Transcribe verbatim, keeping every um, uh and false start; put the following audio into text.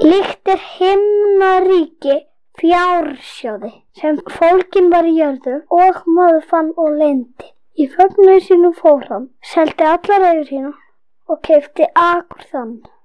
Líkt er himnaríki fjársjóði sem fólginn var í jörðu og maður fann og leyndi. Í fögnuði sínum fór hann, seldi allar eigur sínar og keypti akur þann.